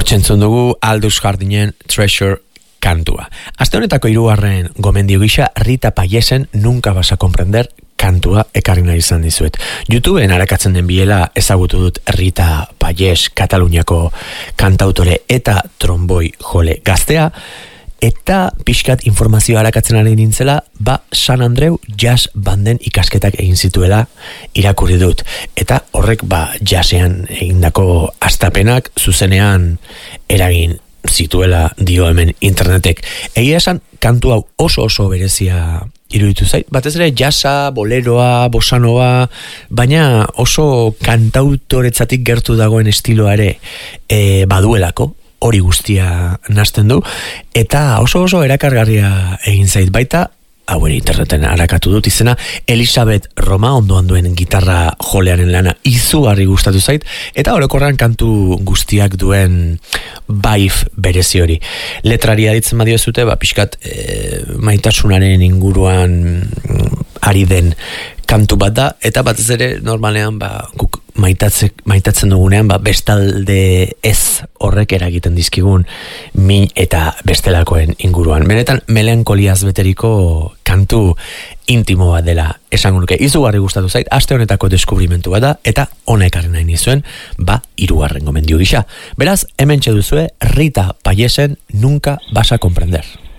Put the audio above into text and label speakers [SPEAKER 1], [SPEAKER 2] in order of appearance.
[SPEAKER 1] Hortzentzun dugu Aldous Hardingen Treasure kantua. Aste honetako 3. gomendio gisa Rita Payesen Nunca vas a comprender kantua ekarri nahi izan dizuet. YouTubeen arakatzen den biela ezagutu dut Rita Payes, Kataluniako kantautore eta tromboi jole gaztea, eta pixkat informazioa arakatzen ari nintzela, San Andreu jazz banden ikasketak egin zituela irakurri dut. Eta horrek jazzean egindako astapenak zuzenean eragin zituela dio hemen internetek. Egia esan, kantu hau oso berezia iruditu zait. Batez ere jazza, boleroa, bossa nova, baina oso kantautoretzatik gertu dagoen estiloa ere baduelako, hori guztia nahasten du, eta oso erakargarria egin zait baita. Hau ere interneten harakatu dut izena, Elisabeth Roma ondoan duen gitarra jolearen lana izugarri gustatu zait, eta orokorran kantu guztiak duen vibe berezi hori. Letrari aditzen badio zute, pixkat maitasunaren inguruan ari den kantu bat da, eta batez ere normalean guk maitatzen dugunean bestalde ez horrek eragiten dizkigun min eta bestelakoen inguruan. Benetan melankoliaz beteriko kantu intimo bat dela esango nuke. Izugarri gustatu zait, aste honetako deskubrimentu bat da, eta hona ekarri nahi nizuen 3. gomendio gisa. Beraz, hementxe duzue Rita Payesen Nunca vas a comprender.